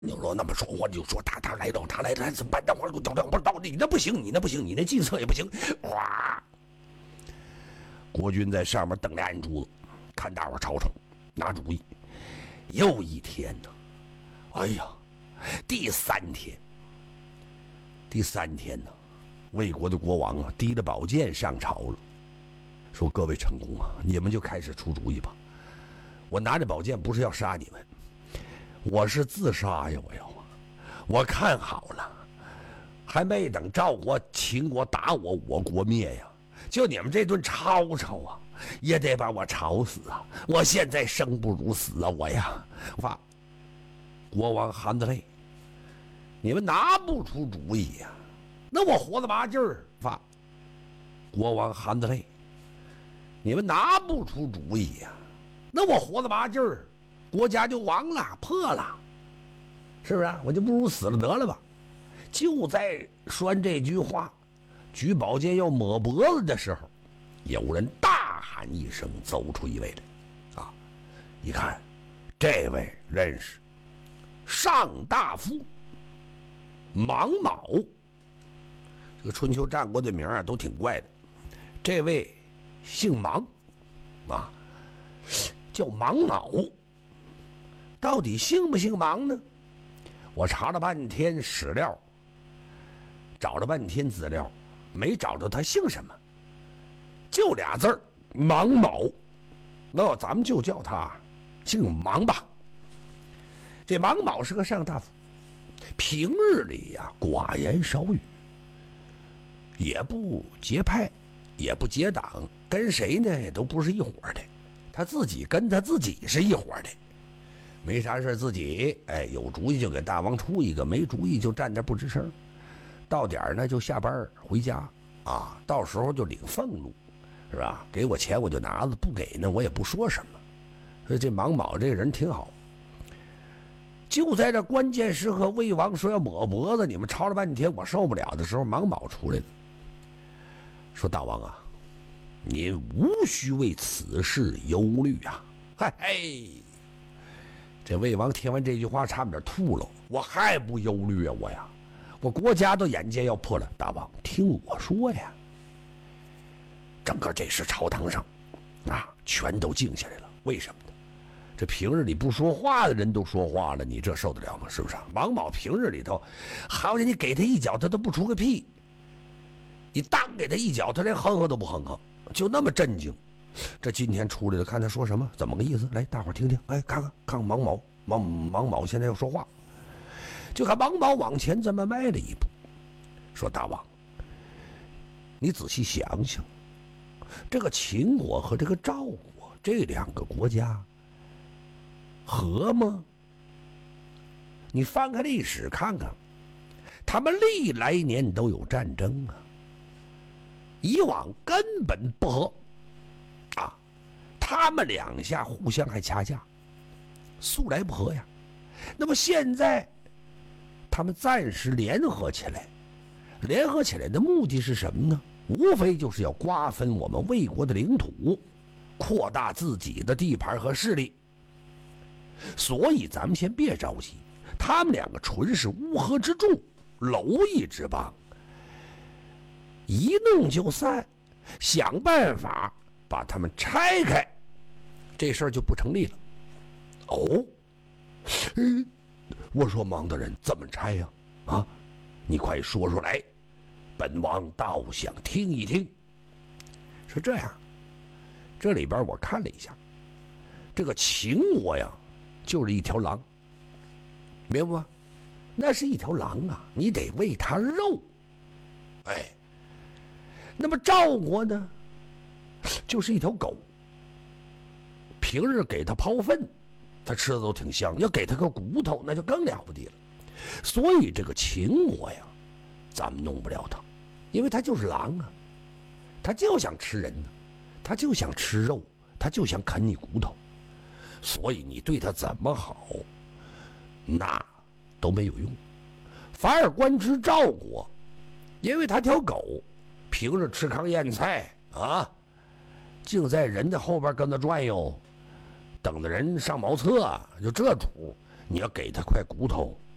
你说那么说，我就说他来了，怎么办？等会儿不到你那不行，你那计策也不行。哇！国军在上面瞪俩眼珠子，看大伙吵吵，拿主意。又一天呢，哎呀，第三天呢，魏国的国王啊，提着宝剑上朝了，说：“各位臣工啊，你们就开始出主意吧。我拿着宝剑不是要杀你们。”我是自杀呀！我看好了，还没等赵国、秦国打我，我国灭呀！就你们这顿吵吵啊，也得把我吵死啊！我现在生不如死啊！我呀，国王含着泪，你们拿不出主意呀，那我活了嘛劲儿？国王含着泪，你们拿不出主意呀，那我活了嘛劲儿？国家就亡了，破了，是不是？我就不如死了得了吧。就在说完这句话，举宝剑要抹脖子的时候，有人大喊一声，走出一位来，一看，这位认识，上大夫芒卯。这个春秋战国的名啊都挺怪的，这位姓芒，叫芒卯。到底姓不姓芒呢？我查了半天史料，找了半天资料，没找着他姓什么，就俩字儿芒卯。那咱们就叫他姓芒吧。这芒卯是个上大夫，平日里呀寡言少语，也不结派，也不结党，跟谁呢都不是一伙的。他自己跟他自己是一伙的。没啥事自己有主意就给大王出一个，没主意就站那不吱声。到点呢就下班回家到时候就领俸禄，是吧？给我钱我就拿着，不给呢我也不说什么。所以这芒卯这个人挺好。就在这关键时刻，魏王说要抹脖子，你们吵了半天我受不了的时候，芒卯出来了，说：“大王啊，您无需为此事忧虑啊。”嘿嘿。这魏王听完这句话差点吐了，我还不忧虑啊！我国家都眼见要破了，大王听我说呀。整个这时朝堂上全都静下来了。为什么呢？这平日里不说话的人都说话了，你这受得了吗？是不是？王莽平日里头好像你给他一脚他都不出个屁，你当给他一脚他连哼哼都不哼哼，就那么震惊。这今天出来了，看他说什么，怎么个意思？来，大伙听听，看看芒卯现在要说话。就看芒卯往前这么迈了一步，说：“大王，你仔细想想，这个秦国和这个赵国这两个国家和吗？你翻开历史看看，他们历来年都有战争啊，以往根本不和。他们两下互相还掐架，素来不和呀。那么现在他们暂时联合起来的目的是什么呢？无非就是要瓜分我们魏国的领土，扩大自己的地盘和势力。所以咱们先别着急，他们两个纯是乌合之众，蝼蚁之邦，一弄就散，想办法把他们拆开，这事儿就不成立了。我说芒大人怎么拆呀？你快说出来，本王倒想听一听。是这样，这里边我看了一下，这个秦国呀，就是一条狼，明白吗？那是一条狼啊，你得喂它肉。那么赵国呢，就是一条狗，平日给它刨粪，它吃的都挺香，要给它个骨头，那就更了不得了。所以这个秦国呀，咱们弄不了它，因为它就是狼啊，它就想吃人呢，它就想吃肉，它就想啃你骨头。所以你对它怎么好，那都没有用。反而观之赵国，因为它条狗，平日吃糠咽菜净在人的后边跟着转悠，等着人上茅厕，就这主。你要给他块骨头，